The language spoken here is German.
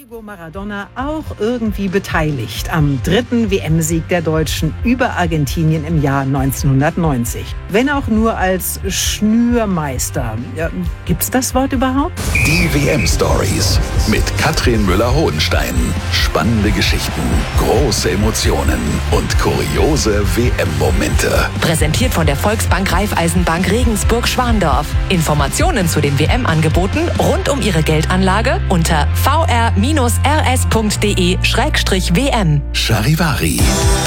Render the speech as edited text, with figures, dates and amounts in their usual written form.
Diego Maradona auch irgendwie beteiligt am dritten WM-Sieg der Deutschen über Argentinien im Jahr 1990. Wenn auch nur als Schnürmeister. Ja, gibt's das Wort überhaupt? Die WM-Stories mit Katrin Müller-Hohenstein. Spannende Geschichten, große Emotionen und kuriose WM-Momente. Präsentiert von der Volksbank Raiffeisenbank Regensburg-Schwandorf. Informationen zu den WM-Angeboten rund um Ihre Geldanlage unter vr-rs.de/WM. Charivari.